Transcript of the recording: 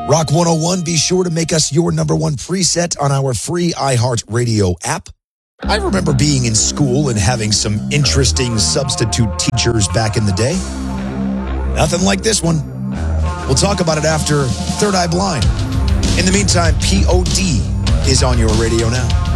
Rock 101, be sure to make us your number one preset on our free iHeartRadio app. I remember being in school and having some interesting substitute teachers back in the day. Nothing like this one. We'll talk about it after Third Eye Blind. In the meantime, POD is on your radio now.